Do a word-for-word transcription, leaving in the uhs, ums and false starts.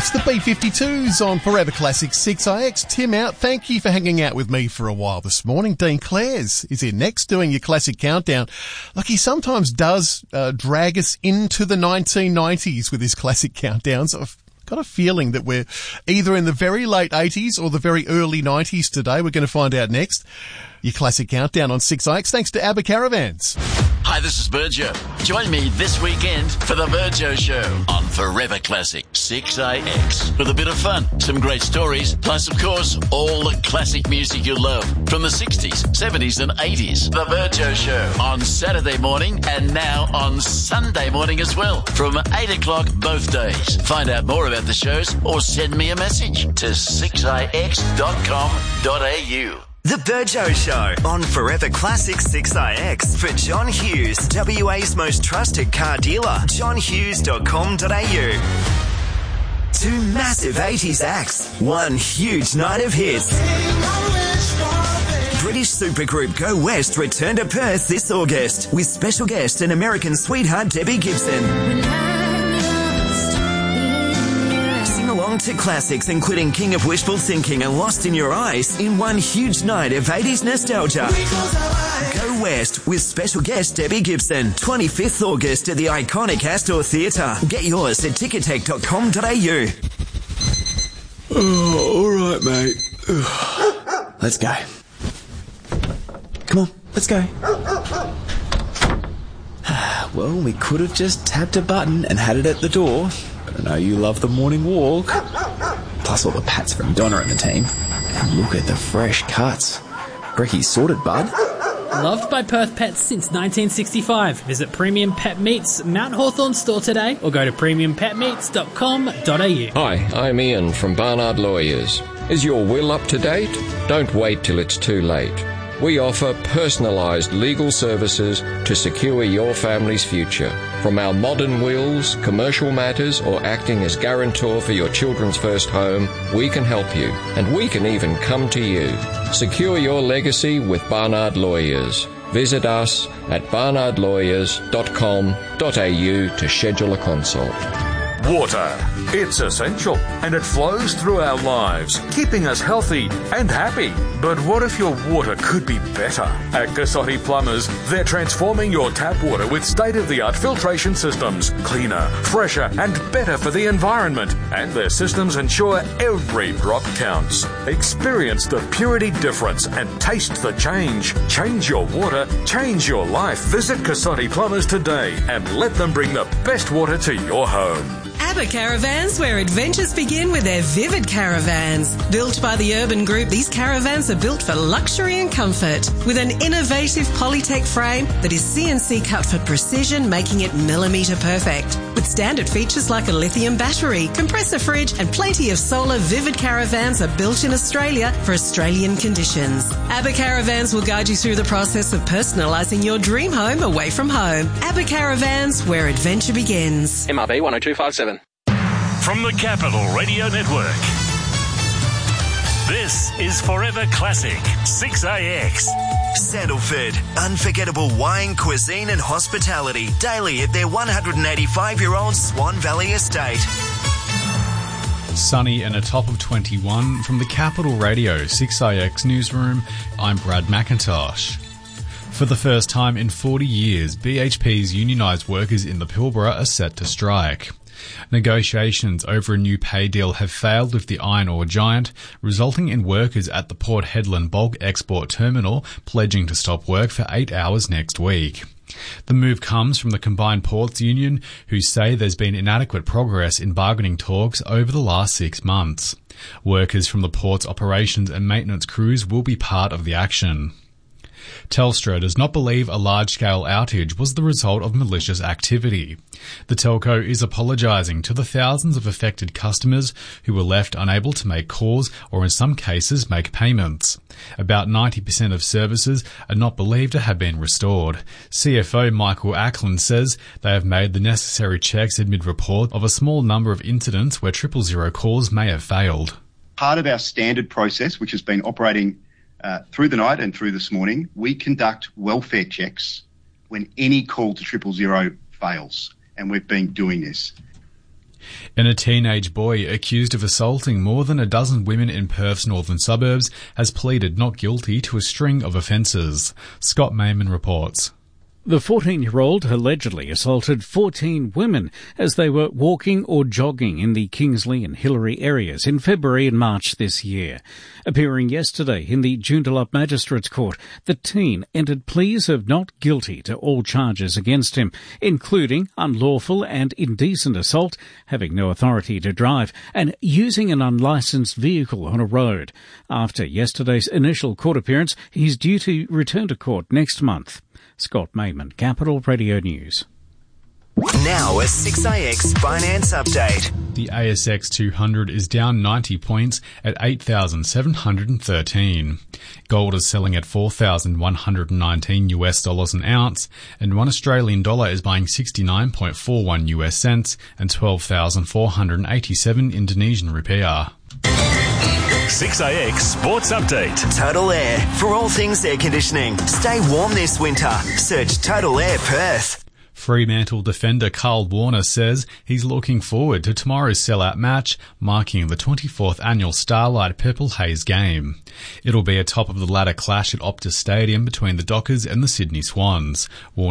It's the B fifty-twos on Forever Classic six I X. Tim out. Thank you for hanging out with me for a while this morning. Dean Clares is here next doing your classic countdown. Look, he sometimes does uh, drag us into the nineteen nineties with his classic countdowns. I've got a feeling that we're either in the very late eighties or the very early nineties today. We're going to find out next. Your classic countdown on six I X thanks to ABBA Caravans. Hi, this is Virgio. Join me this weekend for the Virgio Show on Forever Classic six I X. With a bit of fun, some great stories, plus, of course, all the classic music you love from the sixties, seventies and eighties. The Virgio Show on Saturday morning and now on Sunday morning as well from eight o'clock both days. Find out more about the shows or send me a message to six I X dot com dot A U. The Virgio Show on Forever Classic six I X for John Hughes, W A's most trusted car dealer, john hughes dot com dot A U. Two massive eighties acts, one huge night of hits. British supergroup Go West return to Perth this August with special guest and American sweetheart Debbie Gibson. Along to classics including King of Wishful Thinking and Lost in Your Eyes in one huge night of eighties nostalgia. Go West with special guest Debbie Gibson, twenty-fifth August at the iconic Astor Theatre. Get yours at ticketek dot com dot A U. Oh, all right, mate. Let's go. Come on, let's go. Well, we could have just tapped a button and had it at the door. I know you love the morning walk. Plus all the pats from Donna and the team. And look at the fresh cuts. Brecky's sorted, bud. Loved by Perth Pets since nineteen sixty-five. Visit Premium Pet Meats Mount Hawthorn store today or go to premium pet meats dot com dot A U. Hi, I'm Ian from Barnard Lawyers. Is your will up to date? Don't wait till it's too late. We offer personalised legal services to secure your family's future. From our modern wills, commercial matters, or acting as guarantor for your children's first home, we can help you. And we can even come to you. Secure your legacy with Barnard Lawyers. Visit us at barnard lawyers dot com dot A U to schedule a consult. Water. It's essential, and it flows through our lives, keeping us healthy and happy. But what if your water could be better? At Cassotti Plumbers, they're transforming your tap water with state-of-the-art filtration systems. Cleaner, fresher, and better for the environment. And their systems ensure every drop counts. Experience the purity difference and taste the change. Change your water, change your life. Visit Cassotti Plumbers today and let them bring the best water to your home. ABBA Caravans, where adventures begin with their Vivid Caravans. Built by the Urban Group, these caravans are built for luxury and comfort. With an innovative Polytech frame that is C N C cut for precision, making it millimetre perfect. With standard features like a lithium battery, compressor fridge and plenty of solar, Vivid Caravans are built in Australia for Australian conditions. ABBA Caravans will guide you through the process of personalising your dream home away from home. ABBA Caravans, where adventure begins. M R B one oh two five seven. From the Capital Radio Network, this is Forever Classic six A X. Sandalford, unforgettable wine, cuisine and hospitality daily at their one hundred eighty-five-year-old Swan Valley estate. Sunny and a top of twenty-one from the Capital Radio six I X newsroom. I'm Brad McIntosh. For the first time in forty years, B H P's unionised workers in the Pilbara are set to strike. Negotiations over a new pay deal have failed with the iron ore giant, resulting in workers at the Port Hedland bulk export terminal pledging to stop work for eight hours next week. The move comes from the Combined Ports Union, who say there's been inadequate progress in bargaining talks over the last six months. Workers from the port's operations and maintenance crews will be part of the action. Telstra does not believe a large-scale outage was the result of malicious activity. The telco is apologising to the thousands of affected customers who were left unable to make calls or in some cases make payments. About ninety percent of services are not believed to have been restored. C F O Michael Ackland says they have made the necessary checks amid report of a small number of incidents where triple zero calls may have failed. Part of our standard process, which has been operating Uh, through the night and through this morning, we conduct welfare checks when any call to triple zero fails, and we've been doing this. And a teenage boy accused of assaulting more than a dozen women in Perth's northern suburbs has pleaded not guilty to a string of offences. Scott Mayman reports. The fourteen-year-old allegedly assaulted fourteen women as they were walking or jogging in the Kingsley and Hillary areas in February and March this year. Appearing yesterday in the Joondalup Magistrates Court, the teen entered pleas of not guilty to all charges against him, including unlawful and indecent assault, having no authority to drive, and using an unlicensed vehicle on a road. After yesterday's initial court appearance, he's due to return to court next month. Scott Mayman, Capital Radio News. Now a six A X finance update. The A S X two hundred is down ninety points at eight thousand seven hundred thirteen. Gold is selling at four thousand one hundred nineteen U S dollars an ounce, and one Australian dollar is buying sixty-nine point four one U S cents and twelve thousand four hundred eighty-seven Indonesian rupiah. six A X Sports Update. Total Air. For all things air conditioning. Stay warm this winter. Search Total Air Perth. Fremantle defender Carl Warner says he's looking forward to tomorrow's sellout match, marking the twenty-fourth annual Starlight Purple Haze game. It'll be a top-of-the-ladder clash at Optus Stadium between the Dockers and the Sydney Swans. Warner